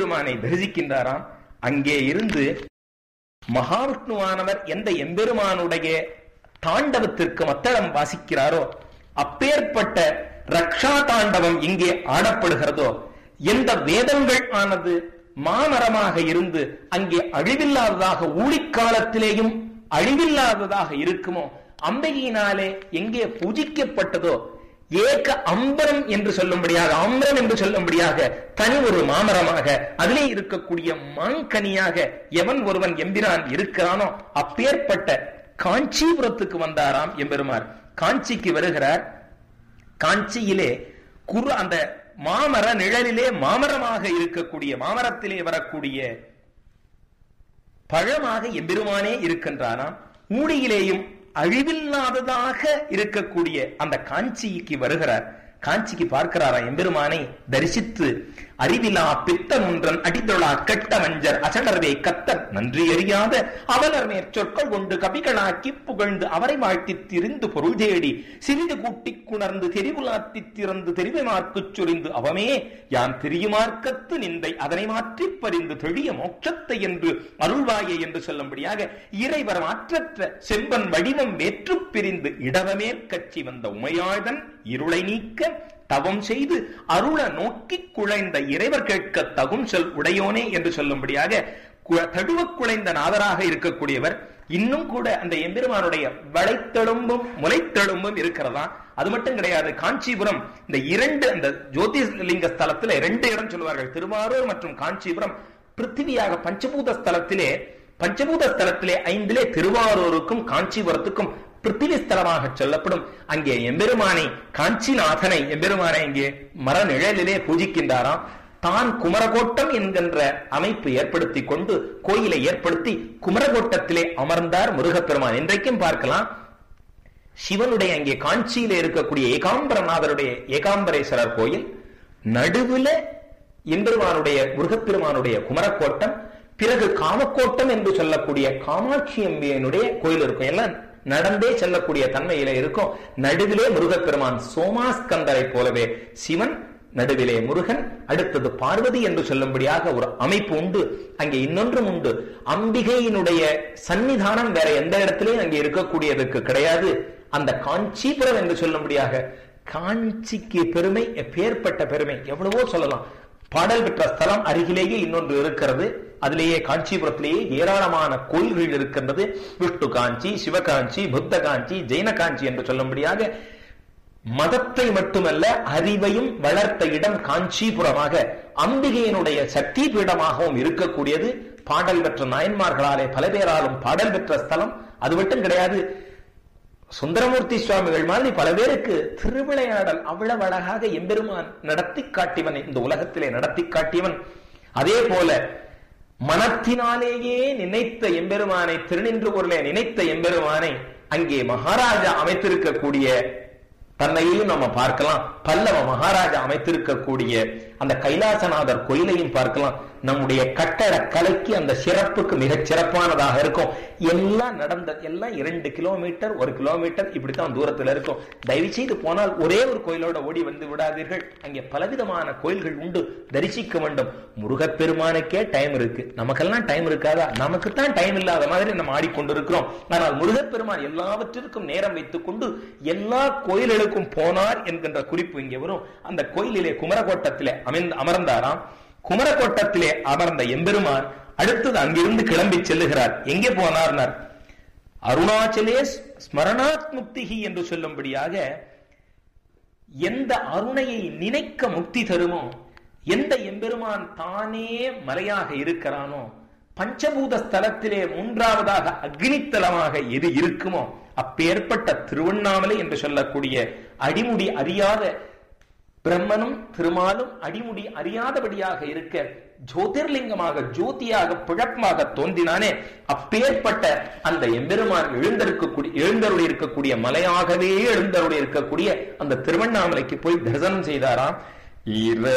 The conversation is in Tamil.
எம்பெருமானை தரிசிக்கின்றாராம். அங்கே இருந்து மகாவிஷ்ணுவானவர் எந்த எம்பெருமானுடைய தாண்டவத்திற்கு மத்தளம் வாசிக்கிறாரோ, அப்பேற்பட்ட ரக்ஷா தாண்டவம் இங்கே ஆடப்படுகிறதோ, எந்த வேதங்கள் ஆனது மாமரமாக இருந்து அங்கே அழிவில்லாததாக ஊழிக்காலத்திலேயும் அழிவில்லாததாக இருக்குமோ, அம்பிகையினாலே எங்கே பூஜிக்கப்பட்டதோ, ஏக அம்பரம் என்று சொல்லும்படியாக, அம்பரம் என்று சொல்லும்படியாக தனி ஒரு மாமரமாக அதிலே இருக்கக்கூடிய மாங்கனியாக எவன் ஒருவன் எம்பிரான் இருக்கிறானோ, அப்பேற்பட்ட காஞ்சிபுரத்துக்கு வந்தாராம் எம்பெருமார். காஞ்சிக்கு வருகிறார். காஞ்சியிலே அந்த மாமர நிழலிலே மாமரமாக இருக்கக்கூடிய, மாமரத்திலே வரக்கூடிய பழமாக எம்பெருமானே இருக்கின்றாராம். ஊழியிலேயும் அழிவில்லாததாக இருக்கக்கூடிய அந்த காஞ்சிக்கு வருகிறார். காஞ்சிக்கு பார்க்கிறாரா எம்பெருமானை தரிசித்து, அறிவிலா பித்தன் ஒன்றன் அடிதொழா கெட்ட மஞ்சர் அசடர்வே கத்தர் நன்றி அறியாத அவலர் மேற்சொற்கள் கொண்டு கவிகளாக்கி புகழ்ந்து அவரை வாழ்த்தி திரிந்து பொருள் தேடி சிறிது கூட்டி குணர்ந்து தெரிவுலாத்தி திறந்து தெரிவை மார்க்குச் சொரிந்து அவமே யான் திரியுமார்க்கத்து நிந்தை அதனை மாற்றி பறிந்து தெளிய மோட்சத்தை என்று அருள்வாயே என்று சொல்லும்படியாக இறைவர் மாற்றற்ற செம்பன் வடிவம் வேற்று பிரிந்து இடவமேற்கட்சி வந்த உமையாழ்தன் இருளை நீக்க தவம் செய்து அருள நோக்கி குழைந்த இறைவர் கேட்க தகும் சொல் உடையோனே என்று சொல்லும்படியாக தடுவ குழைந்த நாதராக இருக்கக்கூடியவர். இன்னும் கூட அந்த எம்பெருமானுடைய வளைத்தெழும்பும் முளைத்தெழும்பும் இருக்கிறதா. அது மட்டும் கிடையாது, காஞ்சிபுரம் இந்த இரண்டு அந்த ஜோதிர்லிங்க ஸ்தலத்துல இரண்டு இடம் சொல்லுவார்கள், திருவாரூர் மற்றும் காஞ்சிபுரம். பிருத்திவியாக பஞ்சபூத ஸ்தலத்திலே 5 திருவாரூருக்கும் காஞ்சிபுரத்துக்கும் பிருத்திவி ஸ்தலமாக சொல்லப்படும். அங்கே எம்பெருமானை, காஞ்சிநாதனை எம்பெருமானை இங்கே மர நிழலிலே பூஜிக்கின்றாராம். தான் குமரகோட்டம் என்கின்ற அமைப்பு ஏற்படுத்தி கொண்டு கோயிலை ஏற்படுத்தி குமரகோட்டத்திலே அமர்ந்தார் முருகப்பெருமான். இன்றைக்கும் பார்க்கலாம், சிவனுடைய அங்கே காஞ்சியிலே இருக்கக்கூடிய ஏகாம்பரநாதருடைய ஏகாம்பரேஸ்வரர் கோயில், நடுவுல எம்பெருமானுடைய முருகப்பெருமானுடைய குமரக்கோட்டம், பிறகு காமக்கோட்டம் என்று சொல்லக்கூடிய காமாட்சி அம்பியனுடைய கோயில் இருக்கும். எல்லாம் நடந்தே செல்லக்கூடிய தன்மையில இருக்கும். நடுவிலே முருகப்பெருமான் சோமாஸ்கந்தரை போலவே சிவன், நடுவிலே முருகன், அடுத்தது பார்வதி என்று சொல்லும்படியாக ஒரு அமைப்பு உண்டு. அங்கே இன்னொன்றும் உண்டு. அம்பிகையினுடைய சன்னிதானம் வேற எந்த இடத்திலையும் அங்கே இருக்கக்கூடியதுக்கு கிடையாது. அந்த காஞ்சிபுரம் என்று சொல்லும்படியாக காஞ்சிக்கு பெருமை, எப்பேற்பட்ட பெருமை எவ்வளவோ சொல்லலாம். பாடல் பெற்ற ஸ்தலம் அருகிலேயே இன்னொன்று இருக்கிறது. அதிலேயே காஞ்சிபுரத்திலேயே ஏராளமான கோயில்கள் இருக்கின்றது. விஷ்ணு காஞ்சி, சிவகாஞ்சி, புத்த காஞ்சி, ஜெயின காஞ்சி என்று சொல்லும்படியாக மதத்தை மட்டுமல்ல அறிவையும் வளர்த்த இடம் காஞ்சிபுரமாக, அம்பிகையினுடைய சக்தி பீடமாகவும் இருக்கக்கூடியது. பாடல் பெற்ற நாயன்மார்களாலே பல பேராலும் பாடல் பெற்ற ஸ்தலம். அது மட்டும் கிடையாது, சுந்தரமூர்த்தி சுவாமிகள் மாதிரி பல பேருக்கு திருவிளையாடல் அவ்வளவு அழகாக எம்பெருமான் நடத்தி காட்டியவன், இந்த உலகத்திலே நடத்தி காட்டியவன். அதே போல மனத்தினாலேயே நினைத்த எம்பெருமானை, திருநின்று பொருளே நினைத்த எம்பெருமானை அங்கே மகாராஜா அமைத்திருக்கக்கூடிய தன்னையையும் நம்ம பார்க்கலாம். பல்லவ மகாராஜா அமைத்திருக்கக்கூடிய அந்த கைலாசநாதர் கோயிலையும் பார்க்கலாம். நம்முடைய கட்டட கலைக்கு அந்த சிறப்புக்கு மிகச் சிறப்பானதாக இருக்கும். எல்லாம் எல்லாம் 2 கிலோமீட்டர் 1 கிலோமீட்டர் இப்படித்தான் தூரத்தில் இருக்கும். தயவு செய்து போனால் ஒரே ஒரு கோயிலோட ஓடி வந்து விடாதீர்கள். அங்கே பலவிதமான கோயில்கள் உண்டு, தரிசிக்க வேண்டும். முருகப்பெருமானுக்கே டைம் இருக்கு, நமக்கெல்லாம் டைம் இருக்காதா? நமக்குத்தான் டைம் இல்லாத மாதிரி நம்ம ஆடிக்கொண்டிருக்கிறோம். ஆனால் முருகப்பெருமான் எல்லாவற்றிற்கும் நேரம் வைத்துக் கொண்டு எல்லா கோயில்களுக்கும் போனார் என்கின்ற குறிப்பு இங்கே வரும். அந்த கோயிலிலே குமரகோட்டத்திலே அமர்ந்தாராம். குமரகோட்டத்திலே அமர்ந்த எம்பெருமான் அடுத்தது அங்கிருந்து கிளம்பி செல்லுகிறார். எங்கே போனார்? அருணாச்சலே ஸ்மரணாத் முக்திகி என்று சொல்லும்படியாக, எந்த அருணையை நினைக்க முக்தி தருமோ, எந்த எம்பெருமான் தானே மலையாக இருக்கிறானோ, பஞ்சபூத ஸ்தலத்திலே 3வதாக அக்னித்தலமாக எது இருக்குமோ, அப்பேற்பட்ட திருவண்ணாமலை என்று சொல்லக்கூடிய அடிமுடி அறியாத பிரம்மனும் திருமாலும் அடிமுடி அறியாதபடியாக இருக்க ஜோதிர்லிங்கமாக ஜோதியாக பிழப்பமாக தோன்றினானே, அப்பேற்பட்ட அந்த எம்பெருமான் எழுந்தருளி இருக்கக்கூடிய மலையாகவே எழுந்தருளி இருக்கக்கூடிய அந்த திருவண்ணாமலைக்கு போய் தரிசனம் செய்தாராம்.